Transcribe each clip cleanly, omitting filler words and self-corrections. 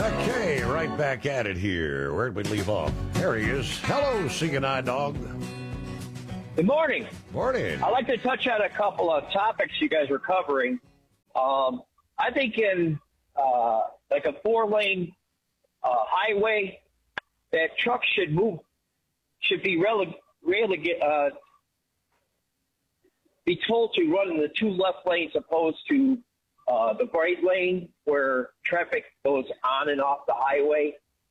Okay, right back at it here. Where'd we leave off? There he is. Hello, Seeing Eye Dog. Good morning. Morning. I'd like to touch on a couple of topics you guys were covering. I think in like a 4-lane highway, that trucks should be be told to run in the 2 left lanes opposed to the right lane where traffic goes on and off the highway.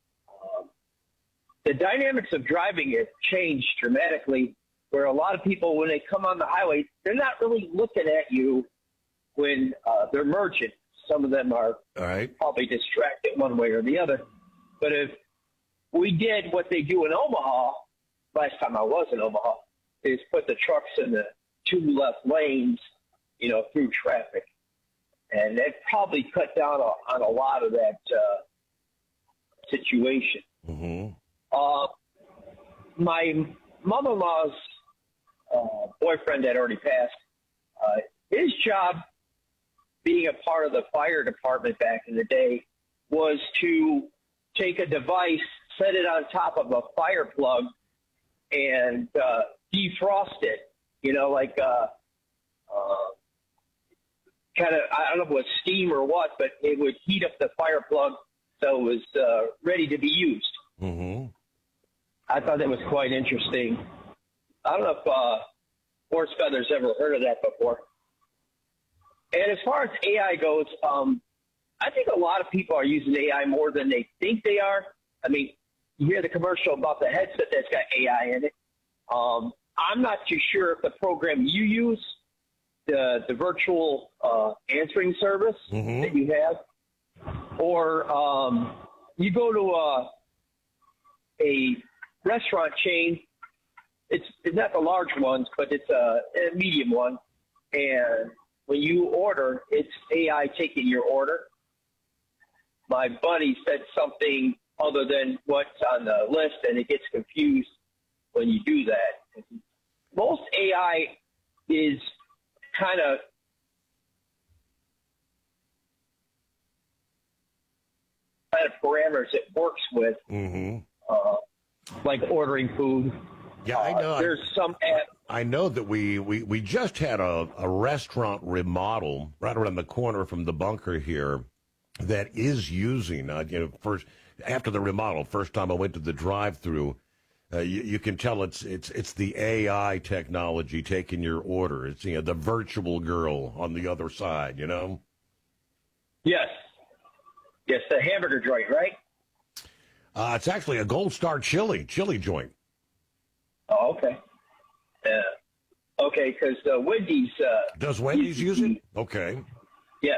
The dynamics of driving it changed dramatically, where a lot of people, when they come on the highway, they're not really looking at you when they're merging. Some of them are probably distracted one way or the other. But if we did what they do in Omaha, last time I was in Omaha, is put the trucks in the 2 left lanes, through traffic. And that probably cut down on a lot of that situation. Mm-hmm. My mother-in-law's boyfriend that already passed, his job being a part of the fire department back in the day was to take a device, set it on top of a fire plug, and defrost it, kind of, I don't know if it was steam or what, but it would heat up the fire plug so it was ready to be used. Mm-hmm. I thought that was quite interesting. I don't know if Horse Feather's ever heard of that before. And as far as AI goes, I think a lot of people are using AI more than they think they are. I mean, you hear the commercial about the headset that's got AI in it. I'm not too sure if the program you use, the virtual answering service that you have, or you go to a restaurant chain. It's not the large ones, but it's a medium one. And when you order, it's AI taking your order. My buddy said something other than what's on the list, and it gets confused when you do that. Most AI is kind of parameters it works with, like ordering food. Yeah, I know. There's some app. I know that we just had a restaurant remodel right around the corner from the bunker here that is using, first after the remodel, first time I went to the drive-through, you can tell it's the AI technology taking your order. It's the virtual girl on the other side, Yes, the hamburger joint, right? It's actually a Gold Star chili joint. Oh, okay. Okay, because Wendy's... Does Wendy's use it? Okay. Yeah.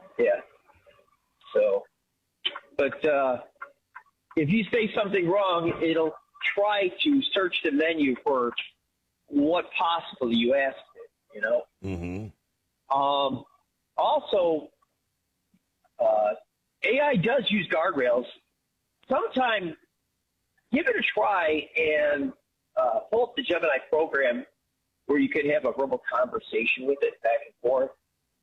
So, but if you say something wrong, it'll try to search the menu for what possibly you asked it, Also, AI does use guardrails. Sometime give it a try and pull up the Gemini program where you can have a verbal conversation with it back and forth.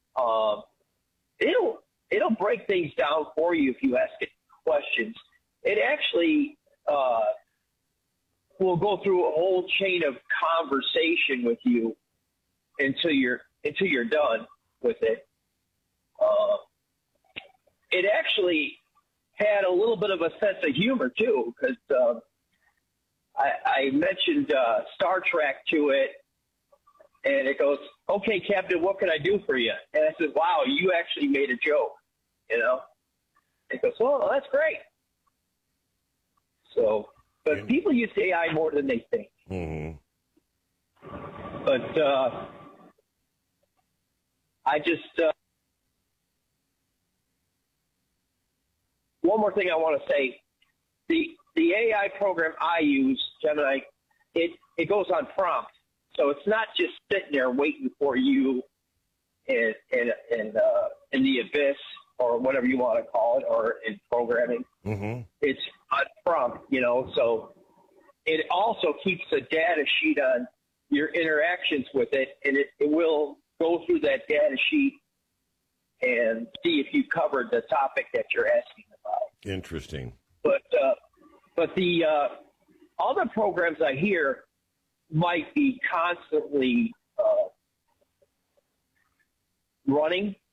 It'll break things down for you if you ask it questions. It actually will go through a whole chain of conversation with you until you're done with it. It actually had a little bit of a sense of humor too, because I mentioned Star Trek to it, and it goes, "Okay, Captain, what can I do for you?" And I said, "Wow, you actually made a joke," It goes, "Well, that's great." So, but people use AI more than they think. But I just one more thing I want to say: the AI program I use, Gemini, it goes on prompt, so it's not just sitting there waiting for you in the abyss or whatever you want to call it, or in programming. It's on prompt, so it also keeps a data sheet on your interactions with it, and it will go through that data sheet and see if you covered the topic that you're asking about. Interesting. But the other programs I hear might be constantly running